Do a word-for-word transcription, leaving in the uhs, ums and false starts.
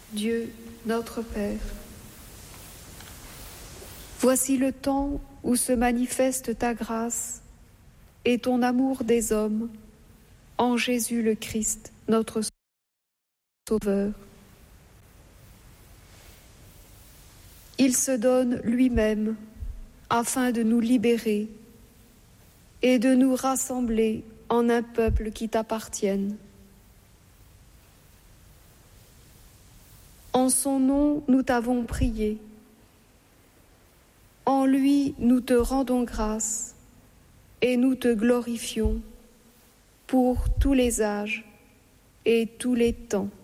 Dieu notre Père, voici le temps où se manifeste ta grâce et ton amour des hommes en Jésus le Christ, notre Sauveur. Il se donne lui-même afin de nous libérer et de nous rassembler en un peuple qui t'appartienne. En son nom, nous t'avons prié. En lui, nous te rendons grâce et nous te glorifions pour tous les âges et tous les temps.